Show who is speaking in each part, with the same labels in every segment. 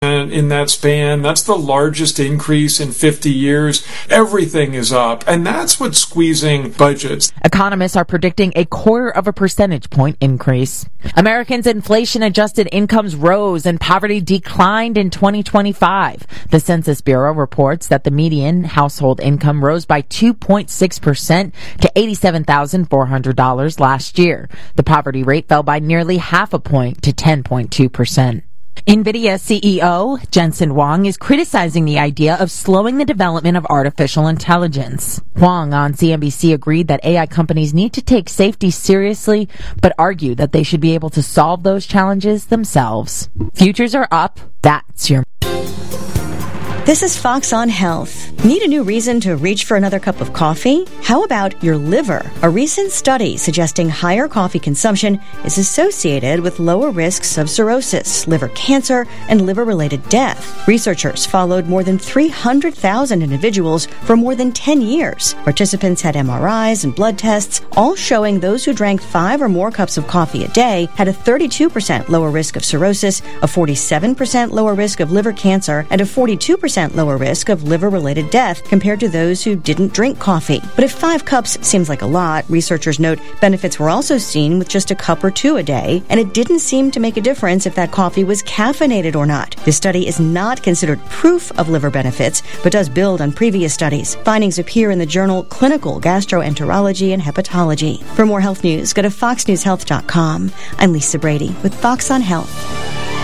Speaker 1: in that span. That's the largest increase in 50 years. Everything is up, and that's what's squeezing budgets.
Speaker 2: Economists are predicting a 0.25 percentage point increase. Americans' inflation-adjusted incomes rose and poverty declined in 2025. The Census Bureau reports that the median household income rose by 2.6% to $87,400 last year. The poverty rate fell by nearly half a point to 10.2%. NVIDIA CEO Jensen Huang is criticizing the idea of slowing the development of artificial intelligence. Huang on CNBC agreed that AI companies need to take safety seriously, but argued that they should be able to solve those challenges themselves. Futures are up. That's your...
Speaker 3: This is Fox on Health. Need a new reason to reach for another cup of coffee? How about your liver? A recent study suggesting higher coffee consumption is associated with lower risks of cirrhosis, liver cancer, and liver-related death. Researchers followed more than 300,000 individuals for more than 10 years. Participants had MRIs and blood tests, all showing those who drank 5 or more cups of coffee a day had a 32% lower risk of cirrhosis, a 47% lower risk of liver cancer, and a 42% lower risk of liver-related death compared to those who didn't drink coffee. But if 5 cups seems like a lot, researchers note benefits were also seen with just a cup or 2 a day, and it didn't seem to make a difference if that coffee was caffeinated or not. This study is not considered proof of liver benefits, but does build on previous studies. Findings appear in the journal Clinical Gastroenterology and Hepatology. For more health news, go to foxnewshealth.com. I'm Lisa Brady with Fox on Health.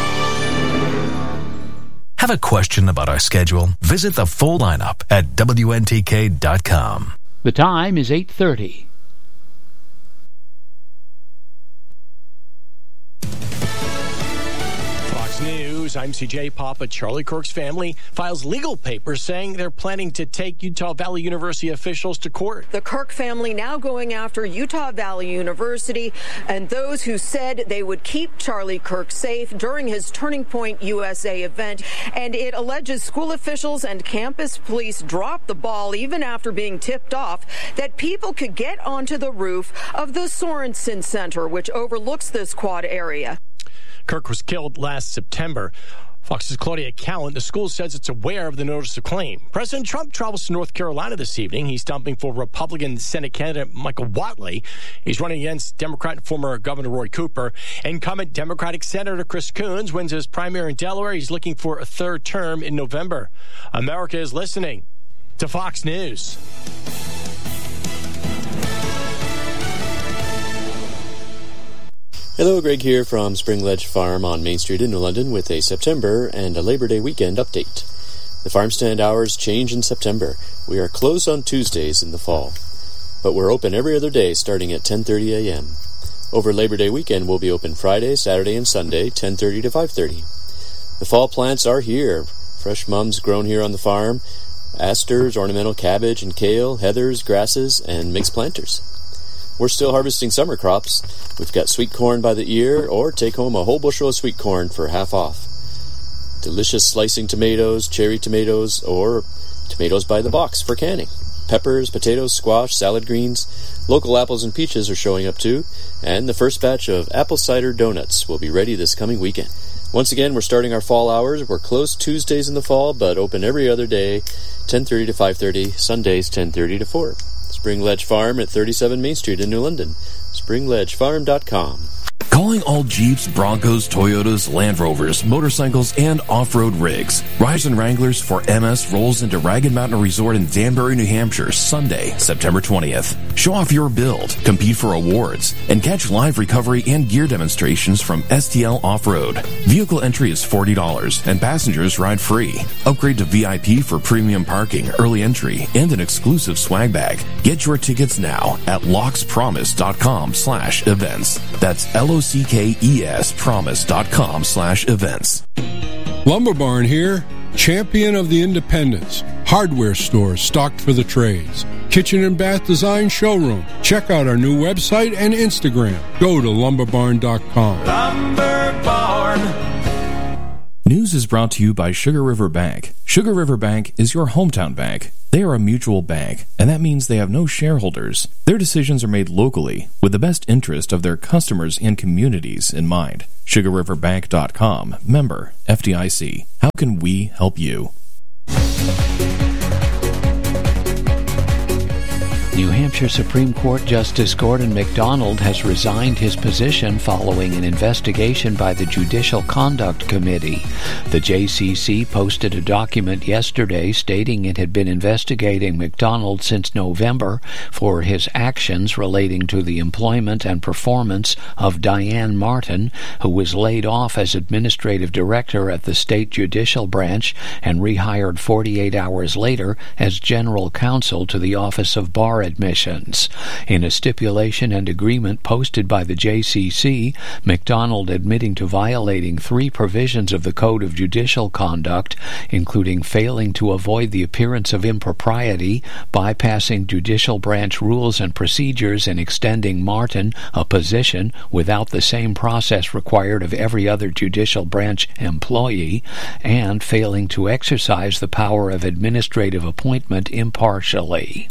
Speaker 4: Have a question about our schedule? Visit the full lineup at WNTK.com.
Speaker 5: The time is 8:30.
Speaker 6: News. I'm CJ Papa. Charlie Kirk's family files legal papers saying they're planning to take Utah Valley University officials to court.
Speaker 7: The Kirk family now going after Utah Valley University and those who said they would keep Charlie Kirk safe during his Turning Point USA event. And it alleges school officials and campus police dropped the ball even after being tipped off that people could get onto the roof of the Sorensen Center, which overlooks this quad area.
Speaker 6: Kirk was killed last September. Fox's Claudia Callan, the school says it's aware of the notice of claim. President Trump travels to North Carolina this evening. He's stumping for Republican Senate candidate Michael Whatley. He's running against Democrat and former Governor Roy Cooper. Incumbent Democratic Senator Chris Coons wins his primary in Delaware. He's looking for a third term in November. America is listening to Fox News.
Speaker 8: Hello, Greg here from Spring Ledge Farm on Main Street in New London with a September and a Labor Day weekend update. The farm stand hours change in September. We are closed on Tuesdays in the fall, but we're open every other day starting at 10:30 a.m. Over Labor Day weekend, we'll be open Friday, Saturday, and Sunday, 10:30 to 5:30. The fall plants are here. Fresh mums grown here on the farm, asters, ornamental cabbage and kale, heathers, grasses, and mixed planters. We're still harvesting summer crops. We've got sweet corn by the ear, or take home a whole bushel of sweet corn for half off. Delicious slicing tomatoes, cherry tomatoes, or tomatoes by the box for canning. Peppers, potatoes, squash, salad greens. Local apples and peaches are showing up too, and the first batch of apple cider donuts will be ready this coming weekend. Once again, we're starting our fall hours. We're closed Tuesdays in the fall, but open every other day, 10:30 to 5:30, Sundays 10:30 to 4. Spring Ledge Farm at 37 Main Street in New London. SpringLedgeFarm.com.
Speaker 4: Calling all Jeeps, Broncos, Toyotas, Land Rovers, motorcycles, and off-road rigs. Rise and Wranglers for MS rolls into Ragged Mountain Resort in Danbury, New Hampshire, Sunday, September 20th. Show off your build, compete for awards, and catch live recovery and gear demonstrations from STL Off-Road. Vehicle entry is $40, and passengers ride free. Upgrade to VIP for premium parking, early entry, and an exclusive swag bag. Get your tickets now at lockspromise.com/events. That's LOCKES promise.com/events.
Speaker 9: Lumber Barn here, champion of the independents. Hardware stores stocked for the trades. Kitchen and bath design showroom. Check out our new website and Instagram. Go to lumberbarn.com.
Speaker 4: Lumber Barn. News is brought to you by Sugar River Bank. Sugar River Bank is your hometown bank. They are a mutual bank, and that means they have no shareholders. Their decisions are made locally with the best interest of their customers and communities in mind. SugarRiverBank.com. Member FDIC. How can we help you?
Speaker 5: New Hampshire Supreme Court Justice Gordon MacDonald has resigned his position following an investigation by the Judicial Conduct Committee. The JCC posted a document yesterday stating it had been investigating MacDonald since November for his actions relating to the employment and performance of Diane Martin, who was laid off as administrative director at the state judicial branch and rehired 48 hours later as general counsel to the Office of Bar Admissions. In a stipulation and agreement posted by the JCC, MacDonald admitting to violating 3 provisions of the Code of Judicial Conduct, including failing to avoid the appearance of impropriety, bypassing judicial branch rules and procedures and extending Martin a position without the same process required of every other judicial branch employee, and failing to exercise the power of administrative appointment impartially.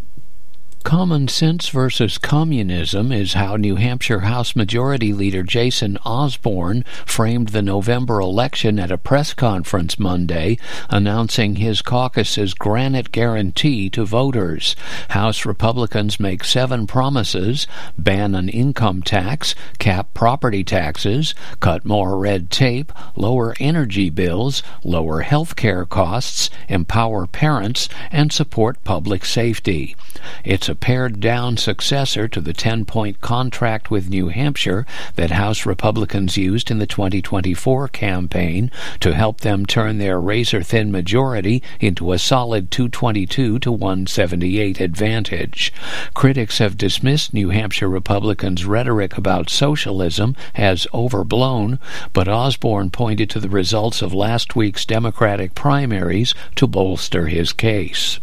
Speaker 5: Common sense versus communism is how New Hampshire House Majority Leader Jason Osborne framed the November election at a press conference Monday, announcing his caucus's granite guarantee to voters. House Republicans make 7 promises: ban an income tax, cap property taxes, cut more red tape, lower energy bills, lower health care costs, empower parents, and support public safety. It's a pared-down successor to the 10-point contract with New Hampshire that House Republicans used in the 2024 campaign to help them turn their razor-thin majority into a solid 222 to 178 advantage. Critics have dismissed New Hampshire Republicans' rhetoric about socialism as overblown, but Osborne pointed to the results of last week's Democratic primaries to bolster his case.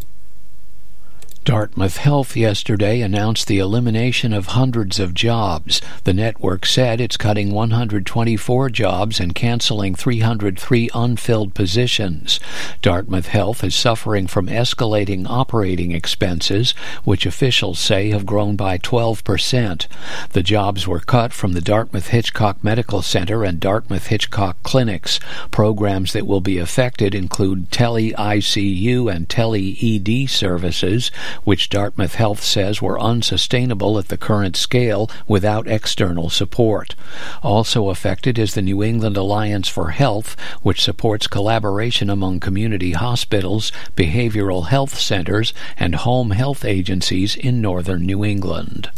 Speaker 5: Dartmouth Health yesterday announced the elimination of hundreds of jobs. The network said it's cutting 124 jobs and canceling 303 unfilled positions. Dartmouth Health is suffering from escalating operating expenses, which officials say have grown by 12%. The jobs were cut from the Dartmouth Hitchcock Medical Center and Dartmouth Hitchcock Clinics. Programs that will be affected include tele-ICU and tele-ED services, which Dartmouth Health says were unsustainable at the current scale without external support. Also affected is the New England Alliance for Health, which supports collaboration among community hospitals, behavioral health centers, and home health agencies in northern New England.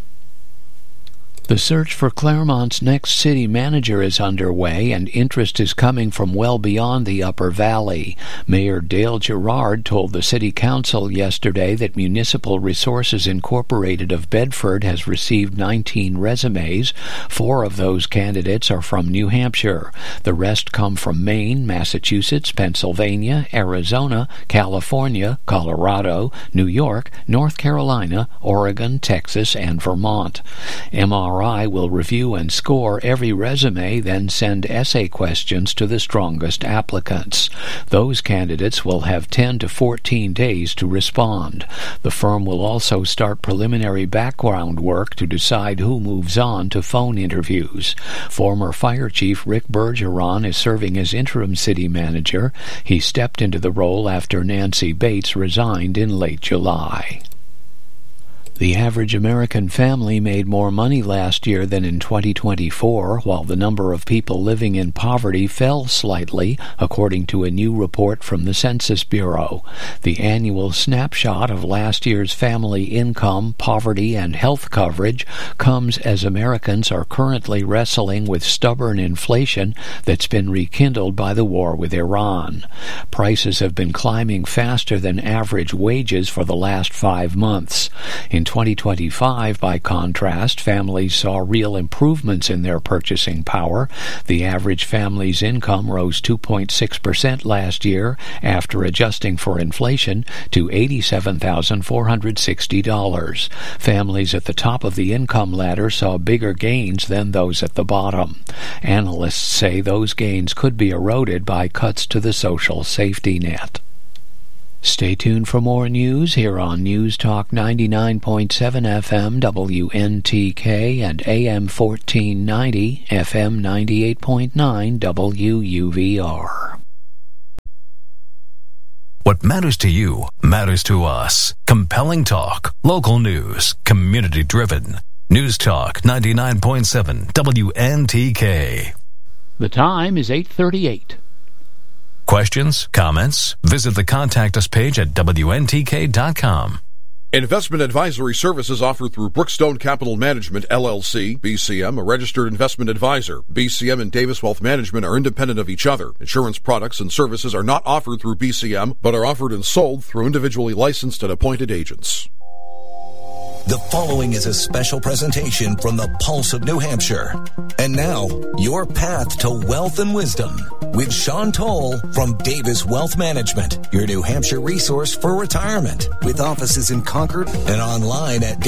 Speaker 5: The search for Claremont's next city manager is underway, and interest is coming from well beyond the Upper Valley. Mayor Dale Gerard told the City Council yesterday that Municipal Resources Incorporated of Bedford has received 19 resumes. 4 of those candidates are from New Hampshire. The rest come from Maine, Massachusetts, Pennsylvania, Arizona, California, Colorado, New York, North Carolina, Oregon, Texas, and Vermont. MRI will review and score every resume, then send essay questions to the strongest applicants. Those candidates will have 10 to 14 days to respond. The firm will also start preliminary background work to decide who moves on to phone interviews. Former Fire Chief Rick Bergeron is serving as interim city manager. He stepped into the role after Nancy Bates resigned in late July. The average American family made more money last year than in 2024, while the number of people living in poverty fell slightly, according to a new report from the Census Bureau. The annual snapshot of last year's family income, poverty, and health coverage comes as Americans are currently wrestling with stubborn inflation that's been rekindled by the war with Iran. Prices have been climbing faster than average wages for the last 5 months. In In 2025, by contrast, families saw real improvements in their purchasing power. The average family's income rose 2.6% last year after adjusting for inflation to $87,460. Families at the top of the income ladder saw bigger gains than those at the bottom. Analysts say those gains could be eroded by cuts to the social safety net. Stay tuned for more news here on News Talk 99.7 FM WNTK and AM 1490 FM 98.9 WUVR.
Speaker 10: What matters to you matters to us. Compelling talk, local news, community-driven. News Talk 99.7 WNTK.
Speaker 5: The time is 8:38.
Speaker 10: Questions, comments? Visit the Contact Us page at WNTK.com.
Speaker 11: Investment advisory services offered through Brookstone Capital Management, LLC, BCM, a registered investment advisor. BCM and Davis Wealth Management are independent of each other. Insurance products and services are not offered through BCM, but are offered and sold through individually licensed and appointed agents.
Speaker 12: The following is a special presentation from the Pulse of New Hampshire. And now, your path to wealth and wisdom with Sean Toll from Davis Wealth Management, your New Hampshire resource for retirement, with offices in Concord and online at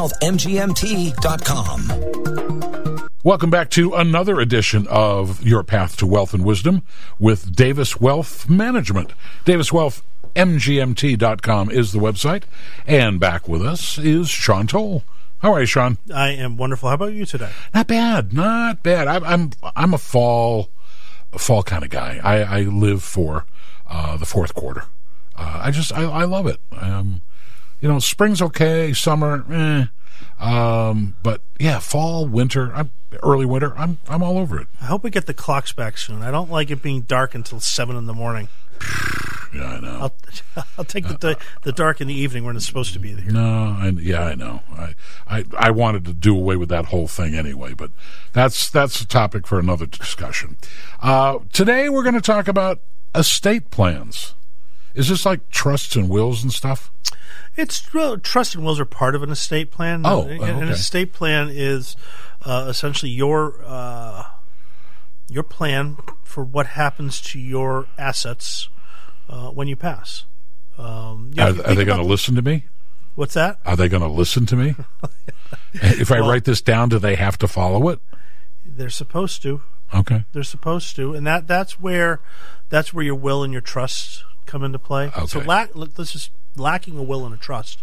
Speaker 12: daviswealthmgmt.com.
Speaker 13: Welcome back to another edition of Your Path to Wealth and Wisdom with Davis Wealth Management. Davis Wealth MGMT.com is the website. And back with us is Sean Toll. How are you, Sean?
Speaker 14: I am wonderful. How about you today?
Speaker 13: Not bad. Not bad. I'm a fall kind of guy. I live for the fourth quarter. I love it. Spring's okay, summer, but yeah, fall, winter, early winter, I'm all over it.
Speaker 14: I hope we get the clocks back soon. I don't like it being dark until 7 in the morning.
Speaker 13: Yeah, I know.
Speaker 14: I'll take the dark in the evening when it's supposed to be here.
Speaker 13: No, I know. I wanted to do away with that whole thing anyway, but that's a topic for another discussion. Today we're going to talk about estate plans. Is this like trusts and wills and stuff?
Speaker 14: Trusts and wills are part of an estate plan.
Speaker 13: Okay.
Speaker 14: An estate plan is essentially your plan for what happens to your assets when you pass.
Speaker 13: Are they going to listen to me?
Speaker 14: What's that?
Speaker 13: Are they going to listen to me? If I write this down, do they have to follow it?
Speaker 14: They're supposed to.
Speaker 13: Okay.
Speaker 14: They're supposed to, and that's where your will and your trust come into play.
Speaker 13: Okay.
Speaker 14: So let's just lacking a will and a trust.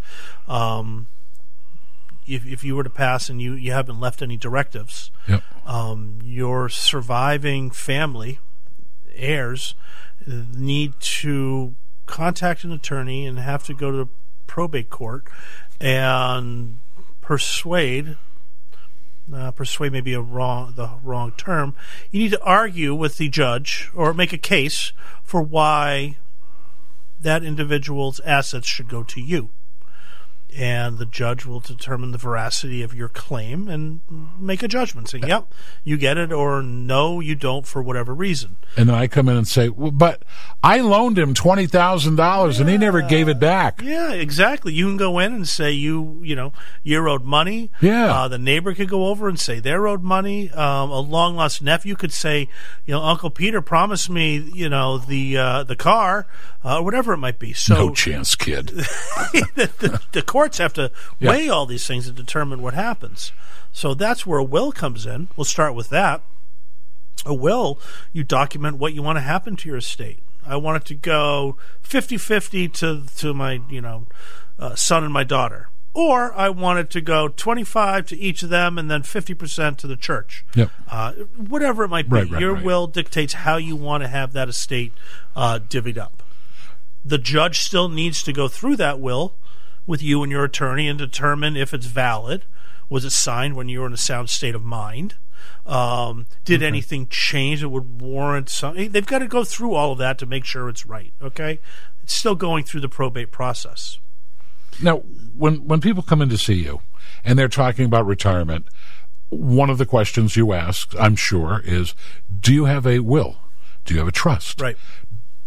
Speaker 14: If you were to pass and you haven't left any directives,
Speaker 13: yep.
Speaker 14: Your surviving family, heirs, need to contact an attorney and have to go to the probate court and persuade may be the wrong term. You need to argue with the judge or make a case for why that individual's assets should go to you. And the judge will determine the veracity of your claim and make a judgment saying, yep, you get it, or no, you don't for whatever reason.
Speaker 13: And then I come in and say, well, but I loaned him $20,000 and he never gave it back.
Speaker 14: Yeah, exactly. You can go in and say you're owed money.
Speaker 13: Yeah.
Speaker 14: The neighbor could go over and say they're owed money. A long-lost nephew could say, Uncle Peter promised me, the car, whatever it might be. So
Speaker 13: no chance, kid.
Speaker 14: the courts have to weigh all these things and determine what happens. So that's where a will comes in. We'll start with that. A will, you document what you want to happen to your estate. I want it to go 50-50 to my son and my daughter. Or I want it to go 25 to each of them and then 50% to the church.
Speaker 13: Yep.
Speaker 14: Whatever it might be.
Speaker 13: Right,
Speaker 14: your will dictates how you want to have that estate divvied up. The judge still needs to go through that will with you and your attorney and determine if it's valid. Was it signed when you were in a sound state of mind? Did anything change that would warrant something? They've got to go through all of that to make sure it's right, okay? It's still going through the probate process.
Speaker 13: Now, when people come in to see you and they're talking about retirement, one of the questions you ask, I'm sure, is, do you have a will? Do you have a trust?
Speaker 14: Right.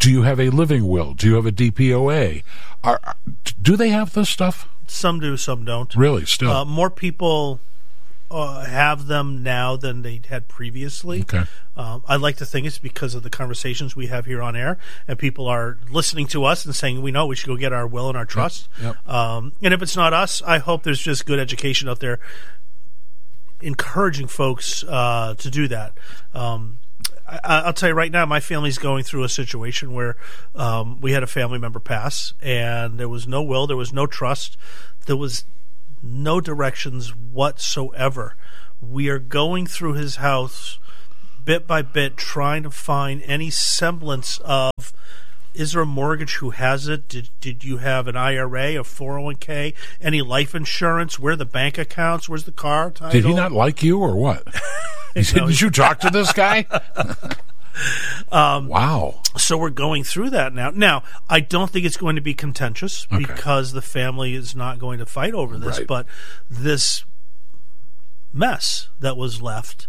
Speaker 13: Do you have a living will? Do you have a DPOA? Do they have this stuff?
Speaker 14: Some do, some don't.
Speaker 13: Really, still?
Speaker 14: More people have them now than they had previously.
Speaker 13: Okay.
Speaker 14: I like to think it's because of the conversations we have here on air, and people are listening to us and saying, we should go get our will and our trust.
Speaker 13: Yep.
Speaker 14: And if it's not us, I hope there's just good education out there encouraging folks to do that. I'll tell you right now, my family's going through a situation where we had a family member pass, and there was no will, there was no trust, there was no directions whatsoever. We are going through his house bit by bit, trying to find any semblance of, is there a mortgage? Who has it? Did you have an IRA, a 401k, any life insurance? Where are the bank accounts? Where's the car title?
Speaker 13: Did he not like you or what? Did you talk to this guy? Wow.
Speaker 14: So we're going through that now. Now, I don't think it's going to be contentious because the family is not going to fight over this, but this mess that was left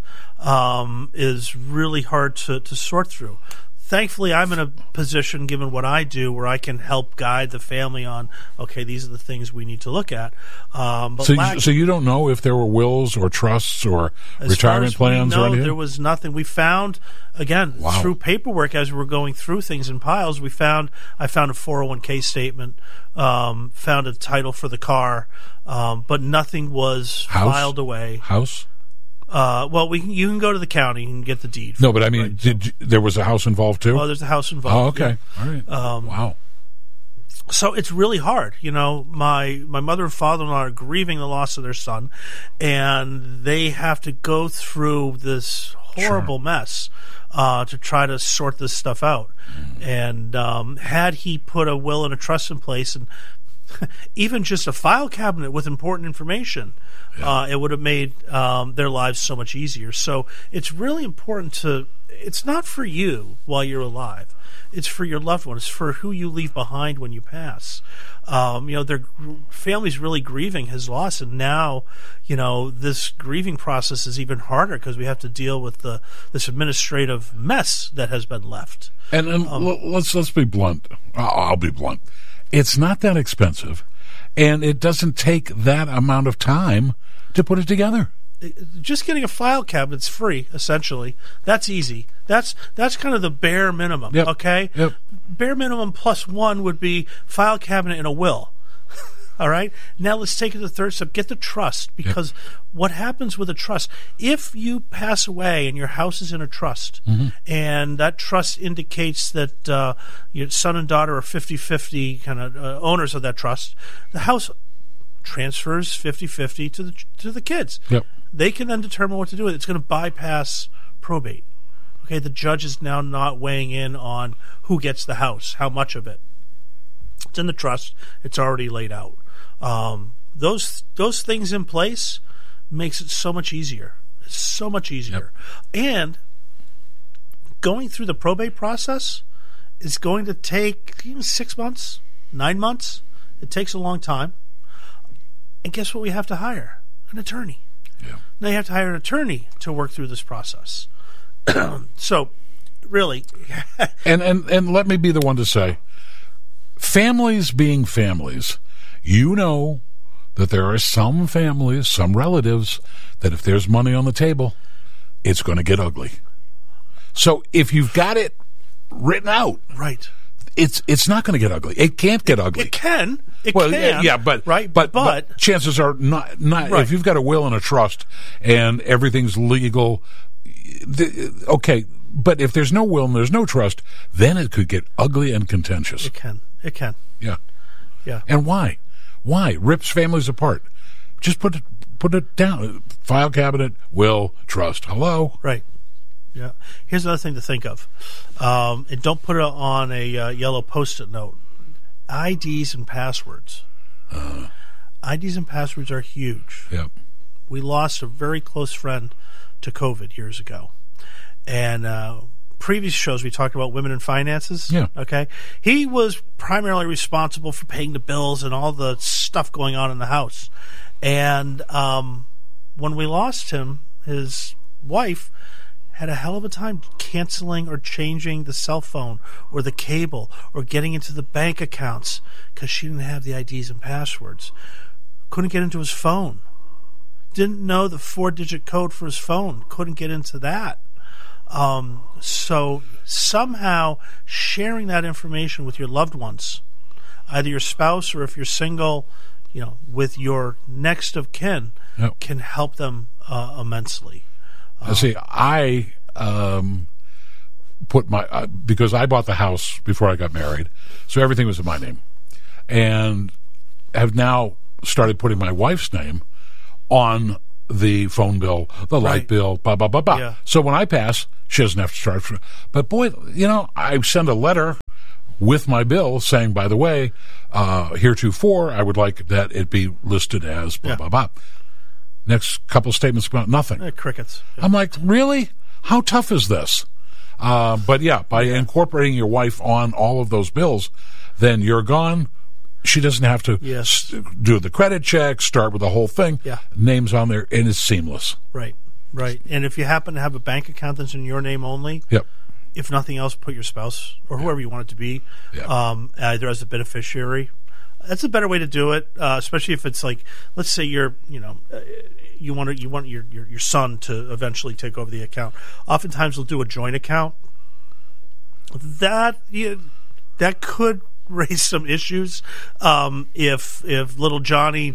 Speaker 14: is really hard to sort through. Thankfully, I'm in a position, given what I do, where I can help guide the family on, okay, these are the things we need to look at.
Speaker 13: So you don't know if there were wills or trusts or retirement plans or anything?
Speaker 14: There was nothing. We found, again, through paperwork as we were going through things in piles, I found a 401k statement, found a title for the car, but nothing was filed away.
Speaker 13: House?
Speaker 14: You can go to the county and get the deed.
Speaker 13: No, but I mean, there was a house involved too?
Speaker 14: Oh, there's a house involved.
Speaker 13: Oh, okay.
Speaker 14: Yeah.
Speaker 13: All right. Wow.
Speaker 14: So it's really hard. My mother and father-in-law are grieving the loss of their son, and they have to go through this horrible mess to try to sort this stuff out. And had he put a will and a trust in place, and even just a file cabinet with important information, it would have made their lives so much easier. So it's really important it's not for you while you're alive. It's for your loved one. It's for who you leave behind when you pass. Their family's really grieving his loss, and now, this grieving process is even harder because we have to deal with this administrative mess that has been left.
Speaker 13: And let's be blunt. I'll be blunt. It's not that expensive, and it doesn't take that amount of time to put it together.
Speaker 14: Just getting a file cabinet's free, essentially. That's easy. That's kind of the bare minimum, okay?
Speaker 13: Yep.
Speaker 14: Bare minimum plus one would be file cabinet and a will. All right? Now let's take it to the third step. Get the trust, because what happens with a trust, if you pass away and your house is in a trust, and that trust indicates that your son and daughter are 50-50 kind of owners of that trust, the house transfers 50-50 to the kids.
Speaker 13: Yep.
Speaker 14: They can then determine what to do with it. It's going to bypass probate. Okay, the judge is now not weighing in on who gets the house, how much of it. It's in the trust. It's already laid out. Those things in place makes it so much easier. It's so much easier. Yep. And going through the probate process is going to take 6 months, 9 months. It takes a long time. And guess what we have to hire? An attorney.
Speaker 13: Yeah.
Speaker 14: Now you have to hire an attorney to work through this process. So, really.
Speaker 13: and let me be the one to say, families being families, that there are some families, some relatives, that if there's money on the table, it's going to get ugly. So if you've got it written out,
Speaker 14: right,
Speaker 13: it's not going to get ugly. It can't get ugly.
Speaker 14: It can.
Speaker 13: But chances are not. Right. If you've got a will and a trust and everything's legal, okay. But if there's no will and there's no trust, then it could get ugly and contentious.
Speaker 14: It can. Yeah.
Speaker 13: And why? Why rips families apart? Just put it down. File cabinet, will, trust. Hello.
Speaker 14: Right. Yeah. Here's another thing to think of, and don't put it on a yellow Post-it note. IDs and passwords. IDs and passwords are huge.
Speaker 13: Yep.
Speaker 14: We lost a very close friend to COVID years ago. And previous shows we talked about women in finances.
Speaker 13: Yeah.
Speaker 14: Okay. He was primarily responsible for paying the bills and all the stuff going on in the house. And when we lost him, his wife had a hell of a time canceling or changing the cell phone or the cable or getting into the bank accounts because she didn't have the IDs and passwords. Couldn't get into his phone. Didn't know the 4-digit code for his phone. Couldn't get into that. So somehow sharing that information with your loved ones, either your spouse or if you're single, with your next of kin, can help them immensely.
Speaker 13: See, I put my because I bought the house before I got married, so everything was in my name, and have now started putting my wife's name on the phone bill, the light bill, blah blah blah blah.
Speaker 14: Yeah.
Speaker 13: So when I pass, she doesn't have to charge for it. But boy, I send a letter with my bill saying, by the way, heretofore, I would like that it be listed as blah blah blah. Next couple statements about nothing.
Speaker 14: Crickets. Yeah.
Speaker 13: I'm like, really? How tough is this? But by incorporating your wife on all of those bills, then you're gone. She doesn't have to do the credit check, start with the whole thing.
Speaker 14: Yeah. Names
Speaker 13: on there, and it's seamless.
Speaker 14: Right. And if you happen to have a bank account that's in your name only, if nothing else, put your spouse or whoever you want it to be either as a beneficiary. That's a better way to do it, especially if it's like, let's say you want your son to eventually take over the account. Oftentimes they'll do a joint account. That could raise some issues if little Johnny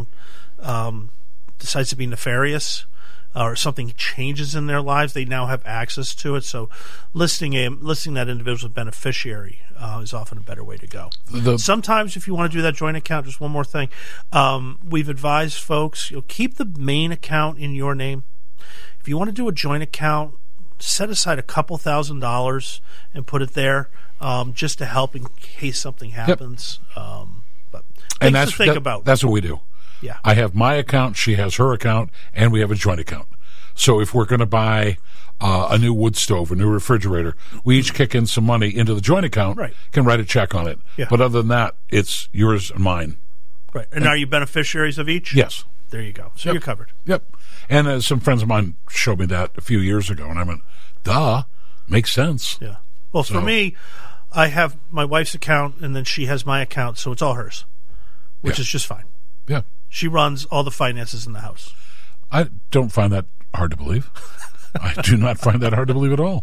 Speaker 14: decides to be nefarious. Or something changes in their lives, they now have access to it. So listing that individual beneficiary is often a better way to go. Sometimes if you want to do that joint account, just one more thing, we've advised folks, keep the main account in your name. If you want to do a joint account, set aside a couple $1,000s and put it there just to help in case something happens. But things to think about.
Speaker 13: That's what we do.
Speaker 14: Yeah.
Speaker 13: I have my account, she has her account, and we have a joint account. So if we're going to buy a new wood stove, a new refrigerator, we each kick in some money into the joint account, can write a check on it.
Speaker 14: Yeah.
Speaker 13: But other than that, it's yours and mine.
Speaker 14: Right. And are you beneficiaries of each?
Speaker 13: Yes.
Speaker 14: There you go. So you're covered.
Speaker 13: Yep. And some friends of mine showed me that a few years ago, and I went, duh, makes sense.
Speaker 14: Yeah. Well, for me, I have my wife's account, and then she has my account, so it's all hers, which is just fine.
Speaker 13: Yeah.
Speaker 14: She runs all the finances in the house.
Speaker 13: I don't find that hard to believe. I do not find that hard to believe at all.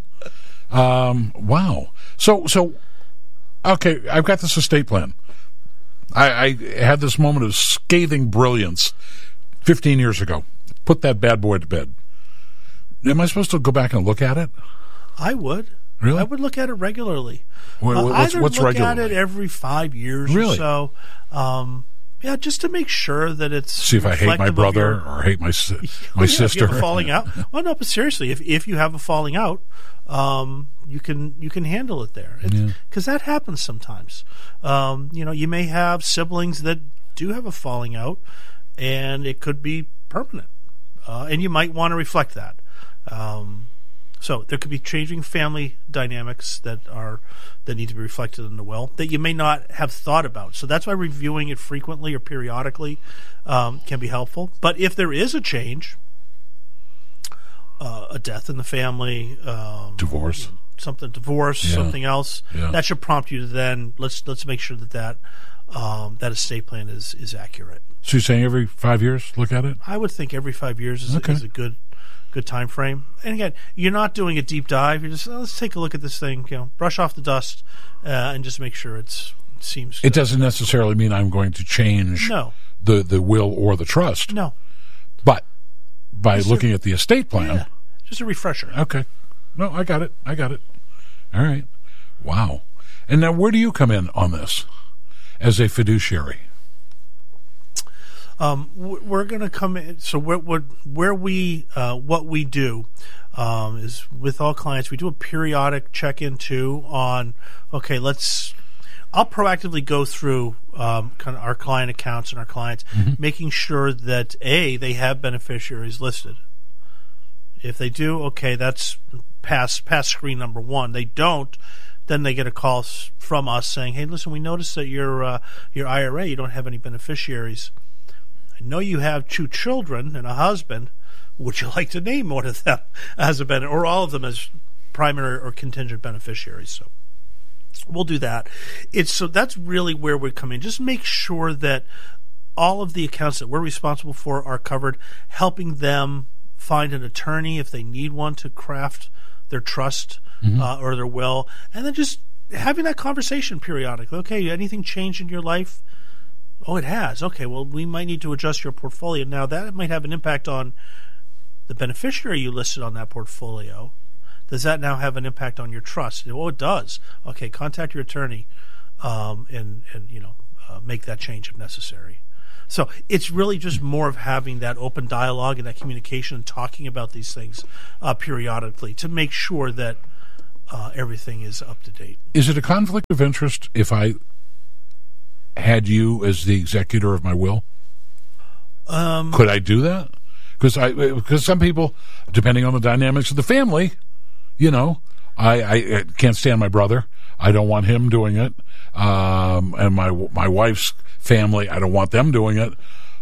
Speaker 13: Wow. So, okay, I've got this estate plan. I had this moment of scathing brilliance 15 years ago. Put that bad boy to bed. Am I supposed to go back and look at it?
Speaker 14: I would.
Speaker 13: Really?
Speaker 14: I would look at it regularly.
Speaker 13: What's
Speaker 14: look
Speaker 13: regularly?
Speaker 14: At it every 5 years or so. Yeah, just to make sure that it's
Speaker 13: see if I hate my brother or hate my sister.
Speaker 14: If you have a falling out. Well, no, but seriously, if you have a falling out, you can handle it there because that happens sometimes. You may have siblings that do have a falling out, and it could be permanent, and you might want to reflect that. So there could be changing family dynamics that need to be reflected in the will that you may not have thought about. So that's why reviewing it frequently or periodically can be helpful. But if there is a change, a death in the family,
Speaker 13: divorce,
Speaker 14: something else, that should prompt you to then let's make sure that estate plan is accurate.
Speaker 13: So you're saying every 5 years look at it?
Speaker 14: I would think every 5 years is a good time frame. And again, you're not doing a deep dive. You're just let's take a look at this thing. Brush off the dust and just make sure it seems.
Speaker 13: It doesn't necessarily mean I'm going to change the will or the trust.
Speaker 14: No,
Speaker 13: but by looking at the estate plan,
Speaker 14: just a refresher.
Speaker 13: Okay, no, I got it. All right, wow. And now, where do you come in on this as a fiduciary?
Speaker 14: We're going to come in. So what we do is with all clients, we do a periodic check-in too on. Okay, I'll proactively go through kind of our client accounts and our clients, making sure that they have beneficiaries listed. If they do, okay, that's pass screen number one. They don't. Then they get a call from us saying, "Hey, listen, we noticed that your IRA, you don't have any beneficiaries. I know you have 2 children and a husband, would you like to name one of them as a benefit, or all of them as primary or contingent beneficiaries? So we'll do that. So that's really where we come in. Just make sure that all of the accounts that we're responsible for are covered, helping them find an attorney if they need one to craft their trust or their will, and then just having that conversation periodically. Okay, anything changed in your life? Oh, it has. Okay, well, we might need to adjust your portfolio. Now, that might have an impact on the beneficiary you listed on that portfolio. Does that now have an impact on your trust? Oh, it does. Okay, contact your attorney and make that change if necessary. So it's really just more of having that open dialogue and that communication and talking about these things periodically to make sure that everything is up to date.
Speaker 13: Is it a conflict of interest if I had you as the executor of my will? Could I do that? Because some people, depending on the dynamics of the family, I can't stand my brother. I don't want him doing it. And my wife's family, I don't want them doing it.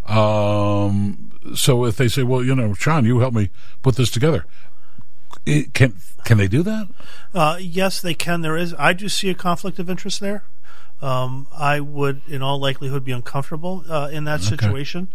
Speaker 13: So if they say, well, Sean, you help me put this together, can they do that?
Speaker 14: Yes, they can. I do see a conflict of interest there. I would, in all likelihood, be uncomfortable in that situation.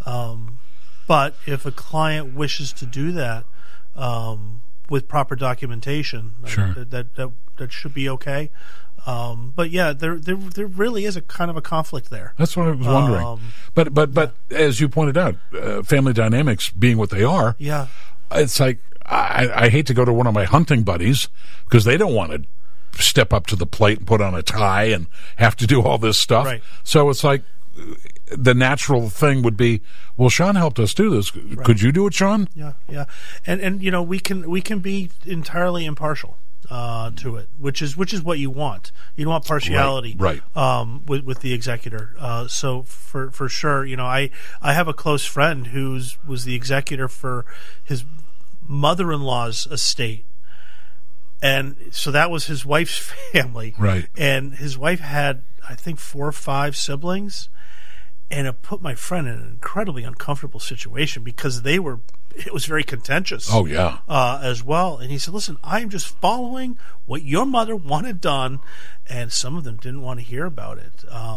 Speaker 14: But if a client wishes to do that with proper documentation,
Speaker 13: sure.
Speaker 14: that should be okay. But yeah, there really is a kind of a conflict there.
Speaker 13: That's what I was wondering. But as you pointed out, family dynamics being what they are,
Speaker 14: yeah,
Speaker 13: it's like I hate to go to one of my hunting buddies because they don't want to step up to the plate and put on a tie and have to do all this stuff.
Speaker 14: Right.
Speaker 13: So it's like the natural thing would be, well, Sean helped us do this. Right. Could you do it, Sean?
Speaker 14: Yeah. And we can be entirely impartial to it, which is what you want. You don't want partiality,
Speaker 13: right.
Speaker 14: With the executor. So for sure, I have a close friend was the executor for his mother-in-law's estate. And so that was his wife's family.
Speaker 13: Right.
Speaker 14: And his wife had, I think, 4 or 5 siblings. And it put my friend in an incredibly uncomfortable situation because it was very contentious.
Speaker 13: Oh, yeah.
Speaker 14: As well. And he said, listen, I'm just following what your mother wanted done. And some of them didn't want to hear about it.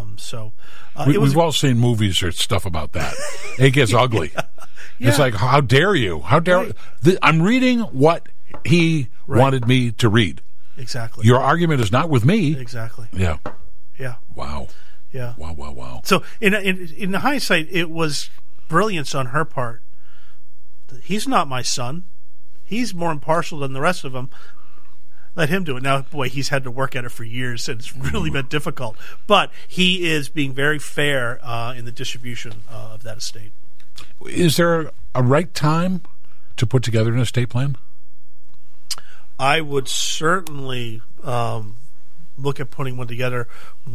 Speaker 13: We've all seen movies or stuff about that. It gets ugly.
Speaker 14: Yeah.
Speaker 13: It's like, how dare you? How dare I'm reading what he wanted me to read.
Speaker 14: Exactly.
Speaker 13: Your argument is not with me.
Speaker 14: Exactly.
Speaker 13: Yeah.
Speaker 14: Yeah.
Speaker 13: Wow.
Speaker 14: Yeah.
Speaker 13: Wow.
Speaker 14: So in hindsight, it was brilliance on her part. He's not my son. He's more impartial than the rest of them. Let him do it. Now, boy, he's had to work at it for years, and it's really been difficult. But he is being very fair in the distribution of that estate.
Speaker 13: Is there a right time to put together an estate plan?
Speaker 14: I would certainly look at putting one together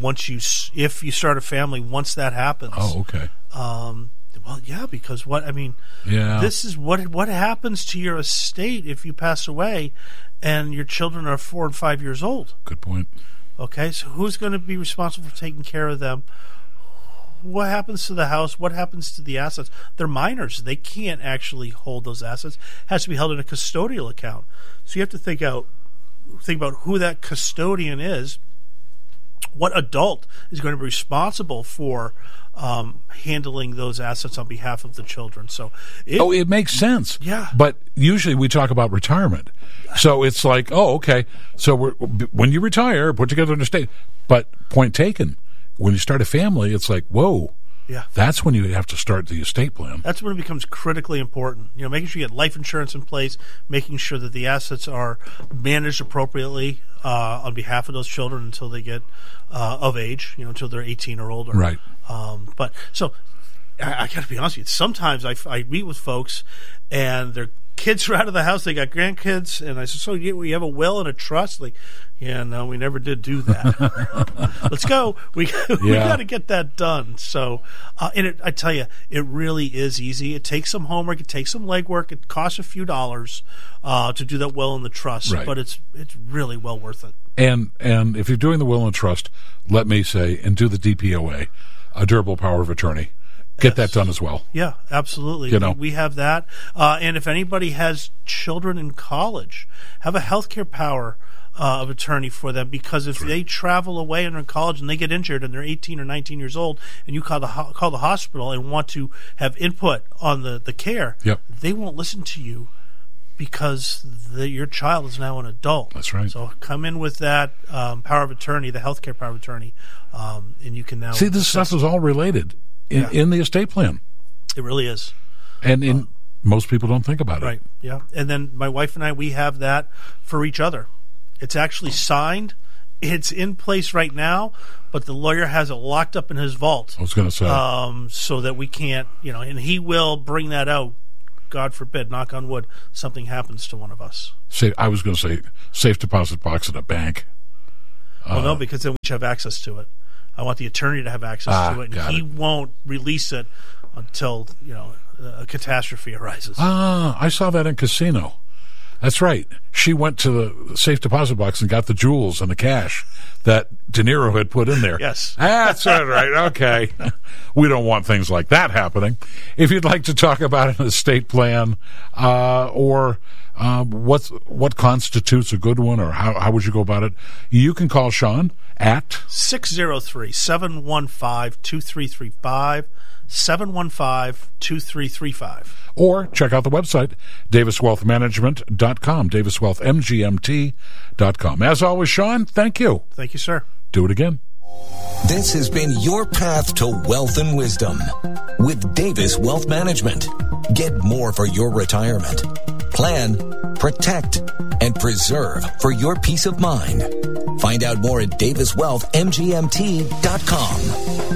Speaker 14: if you start a family. Once that happens.
Speaker 13: Oh, okay.
Speaker 14: Well, yeah, because this is what happens to your estate if you pass away, and your children are 4 and 5 years old.
Speaker 13: Good point.
Speaker 14: Okay, so who's going to be responsible for taking care of them? What happens to the house? What happens to the assets? They're minors. They can't actually hold those assets. It has to be held in a custodial account. So you have to think about who that custodian is. What adult is going to be responsible for handling those assets on behalf of the children? So
Speaker 13: it makes sense.
Speaker 14: Yeah.
Speaker 13: But usually we talk about retirement. So it's like, oh, okay. So when you retire, put together an estate. But point taken. When you start a family, it's like, whoa.
Speaker 14: Yeah.
Speaker 13: That's when you have to start the estate plan.
Speaker 14: That's when it becomes critically important. Making sure you get life insurance in place, making sure that the assets are managed appropriately on behalf of those children until they get of age, until they're 18 or older.
Speaker 13: Right.
Speaker 14: But so I got to be honest with you. Sometimes I meet with folks and their kids are out of the house. They got grandkids, and I said, "So you have a will and a trust?" Like, yeah, no, we never did do that. Let's go. We got to get that done. So, I tell you, it really is easy. It takes some homework. It takes some legwork. It costs a few dollars to do that will and the trust,
Speaker 13: right.
Speaker 14: But it's really well worth it.
Speaker 13: And if you're doing the will and trust, let me say, and do the DPOA, a durable power of attorney. get that done as well.
Speaker 14: Yeah, absolutely.
Speaker 13: You know.
Speaker 14: We have that. And if anybody has children in college, have a healthcare power of attorney for them, because if they travel away and are in college and they get injured and they're 18 or 19 years old and you call the hospital and want to have input on the care, they won't listen to you because your child is now an adult.
Speaker 13: That's right.
Speaker 14: So come in with that power of attorney, the healthcare power of attorney, and you can now...
Speaker 13: See, this stuff is all related in the estate plan.
Speaker 14: It really is.
Speaker 13: And most people don't think about it.
Speaker 14: Right, yeah. And then my wife and I, we have that for each other. It's actually signed. It's in place right now, but the lawyer has it locked up in his vault.
Speaker 13: I was going to say.
Speaker 14: So that we can't, and he will bring that out, God forbid, knock on wood, something happens to one of us.
Speaker 13: I was going to say safe deposit box at a bank.
Speaker 14: Well, no, because then we should have access to it. I want the attorney to have access to it, and he won't release it until, a catastrophe arises.
Speaker 13: I saw that in Casino. That's right. She went to the safe deposit box and got the jewels and the cash that De Niro had put in there.
Speaker 14: Yes.
Speaker 13: That's all right. Okay. We don't want things like that happening. If you'd like to talk about an estate plan or what constitutes a good one, or how would you go about it, you can call Sean at
Speaker 14: 603-715-2335. 715-2335.
Speaker 13: Or check out the website, daviswealthmanagement.com, daviswealthmgmt.com. As always, Sean, thank you.
Speaker 14: Thank you, sir.
Speaker 13: Do it again.
Speaker 12: This has been your path to wealth and wisdom with Davis Wealth Management. Get more for your retirement. Plan, protect, and preserve for your peace of mind. Find out more at daviswealthmgmt.com.